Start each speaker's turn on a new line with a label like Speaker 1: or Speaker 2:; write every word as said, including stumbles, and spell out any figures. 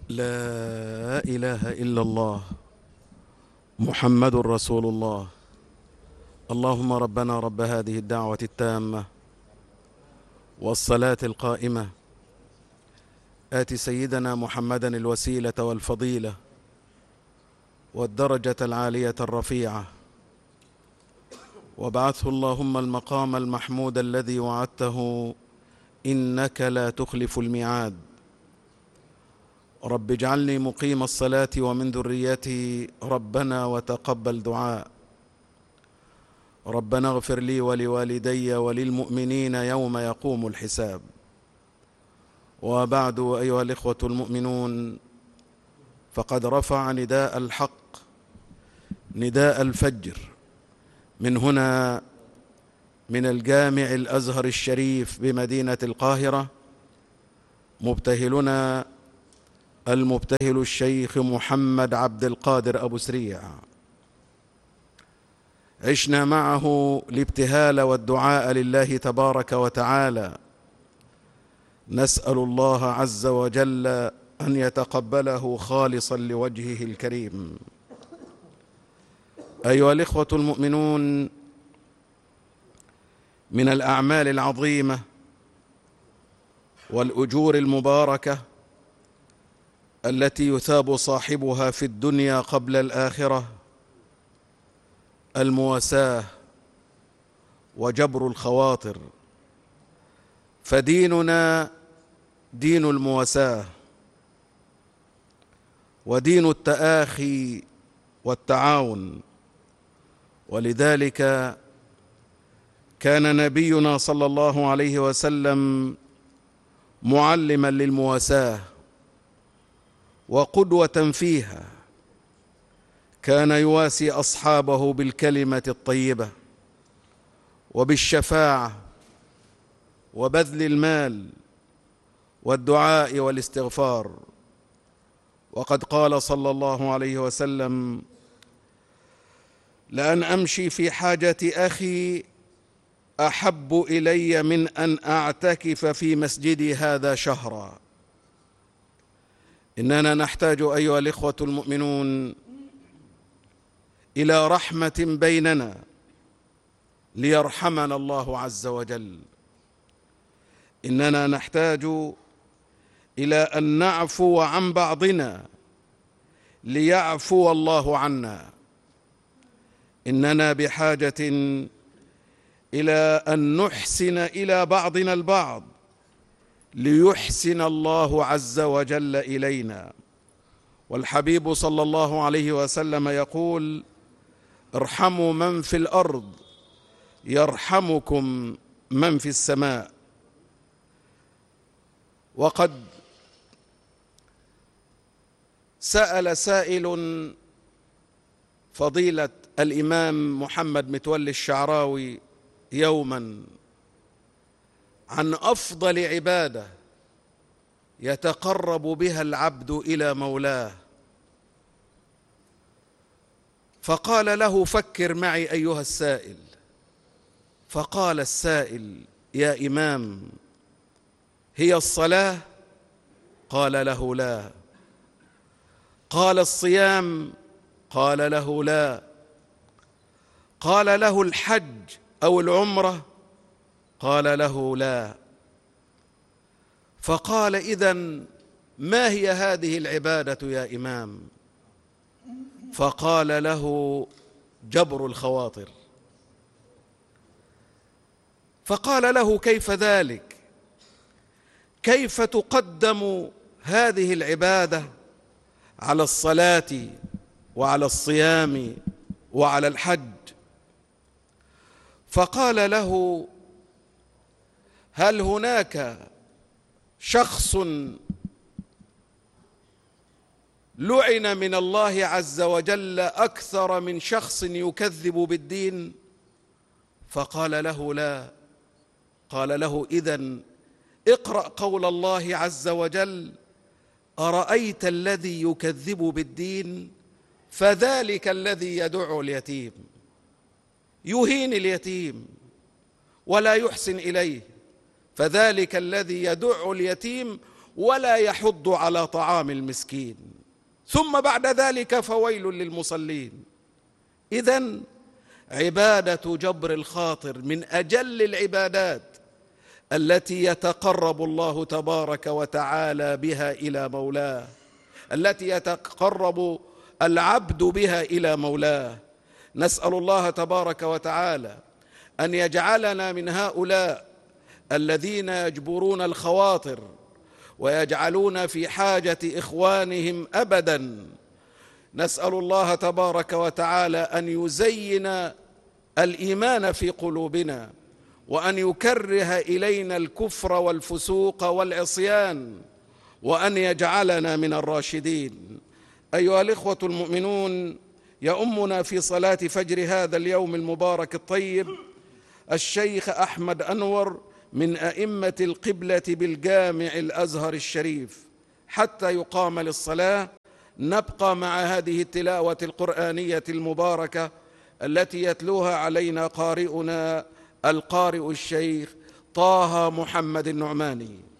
Speaker 1: لا إله إلا الله محمد رسول الله. اللهم ربنا رب هذه الدعوة التامة والصلاة القائمة آت سيدنا محمدا الوسيلة والفضيلة والدرجة العالية الرفيعة، وابعثه اللهم المقام المحمود الذي وعدته إنك لا تخلف الميعاد. رب اجعلني مقيم الصلاة ومن ذريتي ربنا وتقبل دعاء. ربنا اغفر لي ولوالدي وللمؤمنين يوم يقوم الحساب. وبعد، أيها الإخوة المؤمنون، فقد رفع نداء الحق نداء الفجر من هنا من الجامع الأزهر الشريف بمدينة القاهرة مبتهلنا المبتهل الشيخ محمد عبد القادر أبو سريع. عشنا معه الابتهال والدعاء لله تبارك وتعالى، نسأل الله عز وجل أن يتقبله خالصا لوجهه الكريم. أيها الإخوة المؤمنون، من الأعمال العظيمة والأجور المباركة التي يثاب صاحبها في الدنيا قبل الآخرة المواساة وجبر الخواطر، فديننا دين المواساة ودين التآخي والتعاون. ولذلك كان نبينا صلى الله عليه وسلم معلما للمواساة وقدوة فيها. كان يواسي أصحابه بالكلمة الطيبة وبالشفاعة وبذل المال والدعاء والاستغفار. وقد قال صلى الله عليه وسلم: لأن أمشي في حاجة أخي أحب إلي من أن أعتكف في مسجدي هذا شهرا. إننا نحتاج أيها الإخوة المؤمنون إلى رحمة بيننا ليرحمنا الله عز وجل. إننا نحتاج إلى أن نعفو عن بعضنا ليعفو الله عنا. إننا بحاجة إلى أن نحسن إلى بعضنا البعض ليحسن الله عز وجل إلينا. والحبيب صلى الله عليه وسلم يقول: ارحموا من في الأرض يرحمكم من في السماء. وقد سأل سائل فضيلة الإمام محمد متولي الشعراوي يوما عن أفضل عبادة يتقرب بها العبد إلى مولاه، فقال له: فكر معي أيها السائل. فقال السائل: يا إمام، هي الصلاة؟ قال له: لا. قال: الصيام؟ قال له: لا. قال له: الحج أو العمرة؟ قال له: لا. فقال: إذن ما هي هذه العبادة يا إمام؟ فقال له: جبر الخواطر. فقال له: كيف ذلك؟ كيف تقدم هذه العبادة على الصلاة وعلى الصيام وعلى الحج؟ فقال له: هل هناك شخص لعن من الله عز وجل أكثر من شخص يكذب بالدين؟ فقال له: لا. قال له: إذن اقرأ قول الله عز وجل: أرأيت الذي يكذب بالدين فذلك الذي يدع اليتيم، يهين اليتيم ولا يحسن إليه، فذلك الذي يدع اليتيم ولا يحض على طعام المسكين، ثم بعد ذلك فويل للمصلين. إذن عبادة جبر الخاطر من أجل العبادات التي يتقرب الله تبارك وتعالى بها إلى مولاه، التي يتقرب العبد بها إلى مولاه. نسأل الله تبارك وتعالى أن يجعلنا من هؤلاء الذين يجبرون الخواطر ويجعلون في حاجة إخوانهم أبدا. نسأل الله تبارك وتعالى أن يزين الإيمان في قلوبنا، وأن يكره إلينا الكفر والفسوق والعصيان، وأن يجعلنا من الراشدين. أيها الإخوة المؤمنون، يؤمنا في صلاة فجر هذا اليوم المبارك الطيب الشيخ أحمد أنور من أئمة القبلة بالجامع الأزهر الشريف. حتى يقام للصلاة نبقى مع هذه التلاوة القرآنية المباركة التي يتلوها علينا قارئنا القارئ الشيخ طه محمد النعماني.